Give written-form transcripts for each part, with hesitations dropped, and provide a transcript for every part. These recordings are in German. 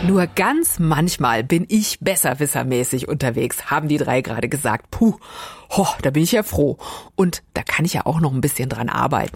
Nur ganz manchmal bin ich besserwissermäßig unterwegs, haben die 3 gerade gesagt. Puh, da bin ich ja froh. Und da kann ich ja auch noch ein bisschen dran arbeiten.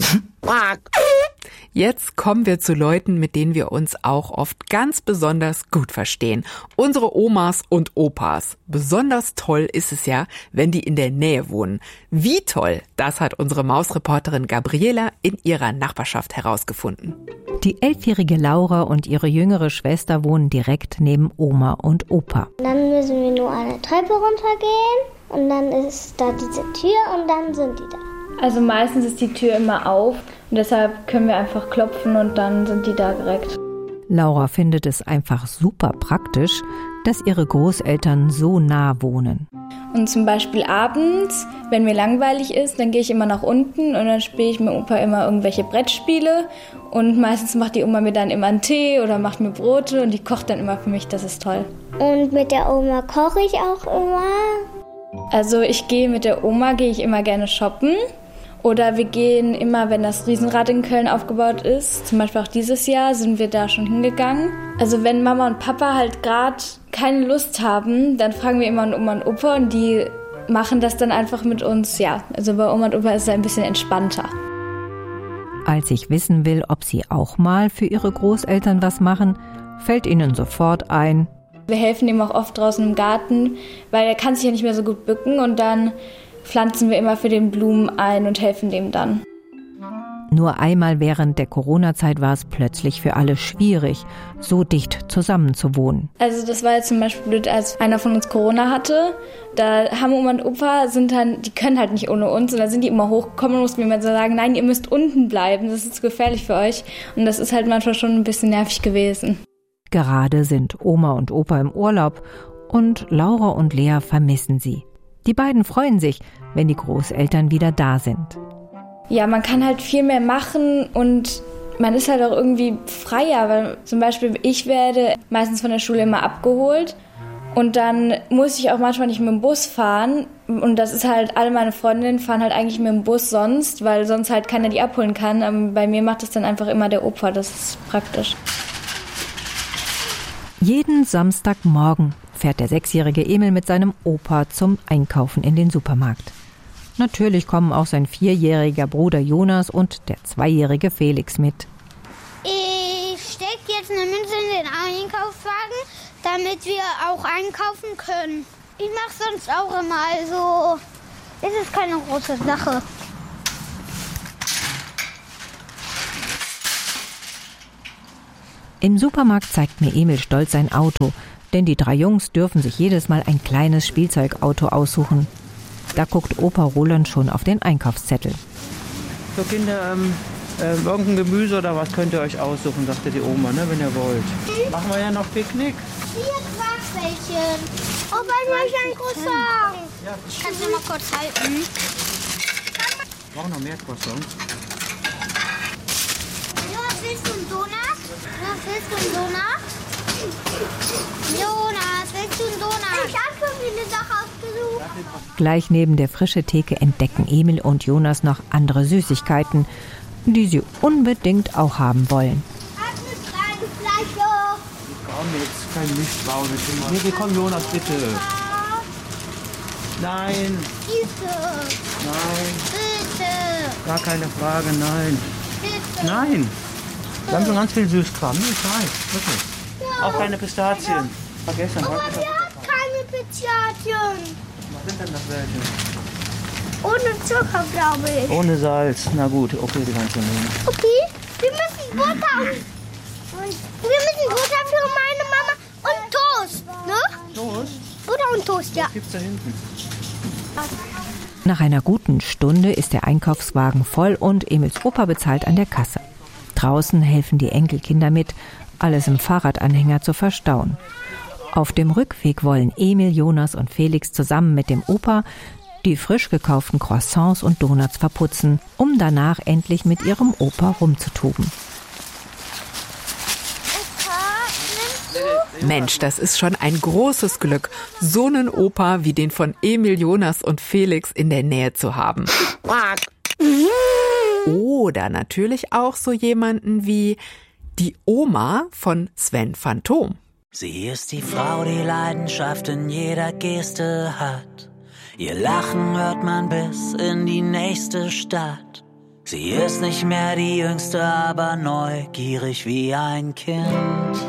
Jetzt kommen wir zu Leuten, mit denen wir uns auch oft ganz besonders gut verstehen. Unsere Omas und Opas. Besonders toll ist es ja, wenn die in der Nähe wohnen. Wie toll, das hat unsere Mausreporterin Gabriela in ihrer Nachbarschaft herausgefunden. Die 11-jährige Laura und ihre jüngere Schwester wohnen direkt neben Oma und Opa. Dann müssen wir nur eine Treppe runtergehen und dann ist da diese Tür und dann sind die da. Also meistens ist die Tür immer auf und deshalb können wir einfach klopfen und dann sind die da direkt. Laura findet es einfach super praktisch, dass ihre Großeltern so nah wohnen. Und zum Beispiel abends, wenn mir langweilig ist, dann gehe ich immer nach unten und dann spiele ich mit Opa immer irgendwelche Brettspiele. Und meistens macht die Oma mir dann immer einen Tee oder macht mir Brote und die kocht dann immer für mich, das ist toll. Und mit der Oma koche ich auch immer. Also mit der Oma gehe ich immer gerne shoppen. Oder wir gehen immer, wenn das Riesenrad in Köln aufgebaut ist, zum Beispiel auch dieses Jahr, sind wir da schon hingegangen. Also wenn Mama und Papa halt gerade keine Lust haben, dann fragen wir immer Oma und Opa und die machen das dann einfach mit uns. Ja, also bei Oma und Opa ist es ein bisschen entspannter. Als ich wissen will, ob sie auch mal für ihre Großeltern was machen, fällt ihnen sofort ein: Wir helfen ihm auch oft draußen im Garten, weil er kann sich ja nicht mehr so gut bücken und dann pflanzen wir immer für den Blumen ein und helfen dem dann. Nur einmal während der Corona-Zeit war es plötzlich für alle schwierig, so dicht zusammen zu wohnen. Also das war jetzt zum Beispiel blöd, als einer von uns Corona hatte. Da haben Oma und Opa die können halt nicht ohne uns. Und da sind die immer hochgekommen und mussten mir immer so sagen, nein, ihr müsst unten bleiben, das ist zu gefährlich für euch. Und das ist halt manchmal schon ein bisschen nervig gewesen. Gerade sind Oma und Opa im Urlaub und Laura und Lea vermissen sie. Die beiden freuen sich, wenn die Großeltern wieder da sind. Ja, man kann halt viel mehr machen und man ist halt auch irgendwie freier, weil zum Beispiel ich werde meistens von der Schule immer abgeholt und dann muss ich auch manchmal nicht mit dem Bus fahren und das ist halt, alle meine Freundinnen fahren halt eigentlich mit dem Bus sonst, weil sonst halt keiner die abholen kann. Aber bei mir macht das dann einfach immer der Opa, das ist praktisch. Jeden Samstagmorgen fährt der 6-jährige Emil mit seinem Opa zum Einkaufen in den Supermarkt. Natürlich kommen auch sein 4-jähriger Bruder Jonas und der 2-jährige Felix mit. Ich stecke jetzt eine Münze in den Einkaufswagen, damit wir auch einkaufen können. Ich mache sonst auch immer, also es ist keine große Sache. Im Supermarkt zeigt mir Emil stolz sein Auto, denn die 3 Jungs dürfen sich jedes Mal ein kleines Spielzeugauto aussuchen. Da guckt Opa Roland schon auf den Einkaufszettel. So Kinder, irgendein Gemüse oder was könnt ihr euch aussuchen, sagte die Oma, ne, wenn ihr wollt. Machen wir ja noch Picknick. Hier Quarkbällchen. Opa, ich möchte ein Croissant. Ja. Kannst du mal kurz halten? Wir brauchen noch mehr Croissants. Jonas, willst du einen Donut? Jonas, willst du einen Donut? Jonas, willst du einen Donut? Ich habe schon viele Sachen ausgesucht. Gleich neben der frischen Theke entdecken Emil und Jonas noch andere Süßigkeiten, die sie unbedingt auch haben wollen. Hast eine kleine Flasche? Komm jetzt, kein Mistbau. Nee, komm Jonas, bitte. Nein. Bitte. Nein. Bitte. Gar keine Frage, nein. Bitte. Nein. Wir haben schon ganz viel Süßkram. Nee, nein, wirklich. Ja. Auch keine Pistazien. Vergessen. Aber wir haben keine Pistazien. Was sind denn das welche? Ohne Zucker, glaube ich. Ohne Salz. Na gut, okay, die kannst du nehmen. Okay, wir müssen Butter für meine Mama und Toast, ne? Toast? Butter und Toast, ja. Was gibt's da hinten? Nach einer guten Stunde ist der Einkaufswagen voll und Emils Opa bezahlt an der Kasse. Draußen helfen die Enkelkinder mit, alles im Fahrradanhänger zu verstauen. Auf dem Rückweg wollen Emil, Jonas und Felix zusammen mit dem Opa die frisch gekauften Croissants und Donuts verputzen, um danach endlich mit ihrem Opa rumzutoben. Mensch, das ist schon ein großes Glück, so einen Opa wie den von Emil, Jonas und Felix in der Nähe zu haben. Oder natürlich auch so jemanden wie die Oma von Sven Phantom. Sie ist die Frau, die Leidenschaft in jeder Geste hat. Ihr Lachen hört man bis in die nächste Stadt. Sie ist nicht mehr die Jüngste, aber neugierig wie ein Kind.